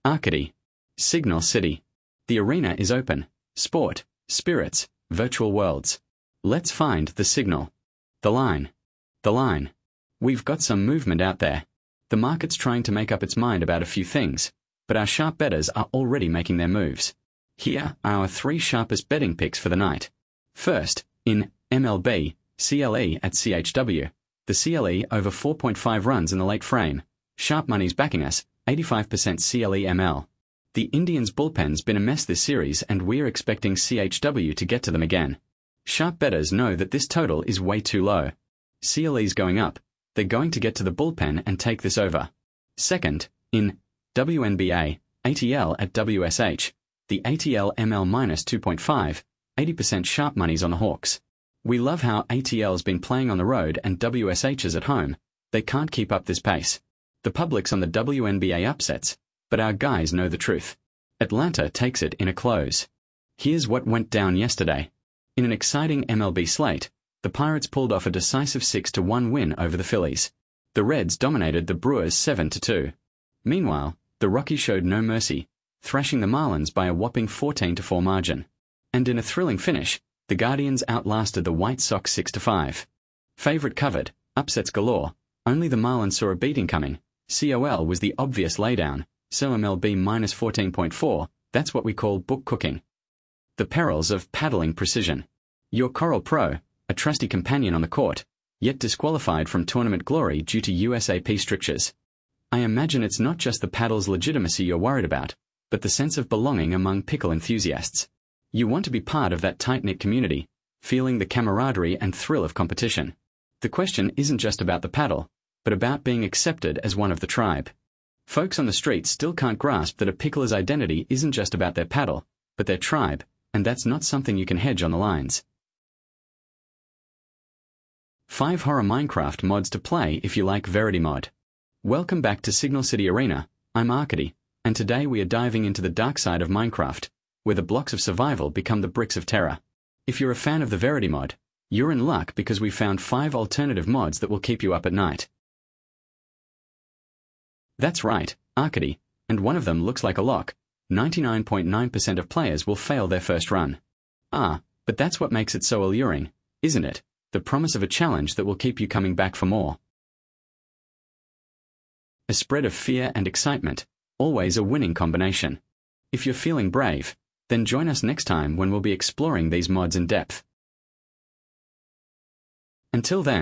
Arcady. Signal City. The arena is open. Sport, spirits, virtual worlds. Let's find the signal. The line. The line. We've got some movement out there. The market's trying to make up its mind about a few things, but our sharp bettors are already making their moves. Here are our 3 sharpest betting picks for the night. First, in MLB, CLE at CHW. The CLE over 4.5 runs in the late frame. Sharp money's backing us, 85% CLE ML. The Indians' bullpen's been a mess this series, and we're expecting CHW to get to them again. Sharp bettors know that this total is way too low. CLE's going up. They're going to get to the bullpen and take this over. Second, in WNBA, ATL at WSH. The ATL ML minus 2.5, 80% sharp money's on the Hawks. We love how ATL's been playing on the road and WSH's at home. They can't keep up this pace. The public's on the WNBA upsets, but our guys know the truth. Atlanta takes it in a close. Here's what went down yesterday. In an exciting MLB slate, the Pirates pulled off a decisive 6-1 win over the Phillies. The Reds dominated the Brewers 7-2. Meanwhile, the Rockies showed no mercy, thrashing the Marlins by a whopping 14-4 margin. And in a thrilling finish, the Guardians outlasted the White Sox 6-5. Favorite covered, upsets galore. Only the Marlins saw a beating coming. COL was the obvious laydown, so MLB minus 14.4, that's what we call book cooking. The perils of paddling precision. Your Coral Pro, a trusty companion on the court, yet disqualified from tournament glory due to USAP strictures. I imagine it's not just the paddle's legitimacy you're worried about, but the sense of belonging among pickle enthusiasts. You want to be part of that tight-knit community, feeling the camaraderie and thrill of competition. The question isn't just about the paddle, but about being accepted as one of the tribe. Folks on the street still can't grasp that a pickler's identity isn't just about their paddle, but their tribe, and that's not something you can hedge on the lines. 5 horror Minecraft mods to play if you like Verity Mod. Welcome back to Signal City Arena. I'm Arcady, and today we are diving into the dark side of Minecraft, where the blocks of survival become the bricks of terror. If you're a fan of the Verity Mod, you're in luck because we found 5 alternative mods that will keep you up at night. That's right, Arcady, and one of them looks like a lock. 99.9% of players will fail their first run. But that's what makes it so alluring, isn't it? The promise of a challenge that will keep you coming back for more. A spread of fear and excitement, always a winning combination. If you're feeling brave, then join us next time when we'll be exploring these mods in depth. Until then,